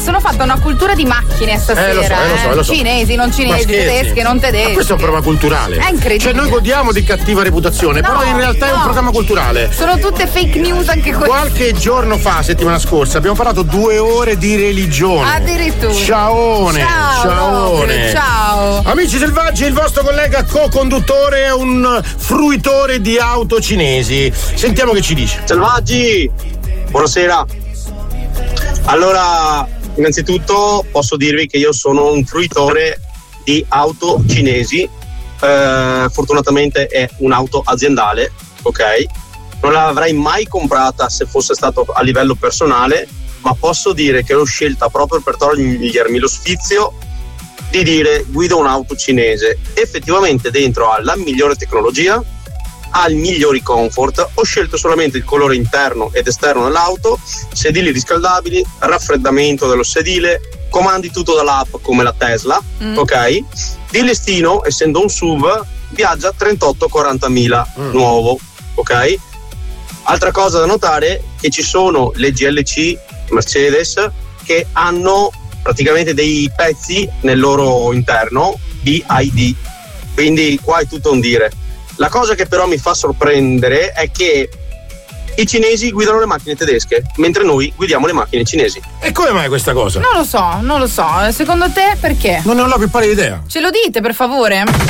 sono fatta una cultura di macchine stasera. Lo so. Cinesi, non cinesi, tedesche, non tedesche. Ma questo è un programma culturale. È incredibile. Cioè noi godiamo di cattiva reputazione, però in realtà è un programma culturale. Sono tutte fake news anche queste. Qualche giorno fa, settimana scorsa, abbiamo parlato 2 ore di religione. Addirittura. Ciaone. Ciao. Amici selvaggi, il vostro collega co-conduttore è un fruitore di auto cinesi. Sentiamo che ci dice. Selvaggi, buonasera. Allora, innanzitutto posso dirvi che io sono un fruitore di auto cinesi. Fortunatamente è un'auto aziendale, ok? Non l'avrei mai comprata se fosse stato a livello personale, ma posso dire che l'ho scelta proprio per togliermi lo sfizio di dire guido un'auto cinese. Effettivamente dentro ha la migliore tecnologia, ha i migliori comfort, ho scelto solamente il colore interno ed esterno dell'auto, sedili riscaldabili, raffreddamento dello sedile, comandi tutto dall'app come la Tesla, ok? Di listino, essendo un SUV, viaggia 38-40.000 nuovo, ok? Altra cosa da notare che ci sono le GLC Mercedes che hanno praticamente dei pezzi nel loro interno di ID, quindi qua è tutto un dire. La cosa che però mi fa sorprendere è che i cinesi guidano le macchine tedesche, mentre noi guidiamo le macchine cinesi. E come mai questa cosa? Non lo so. Secondo te perché? Non ne ho la più pallida idea. Ce lo dite, per favore?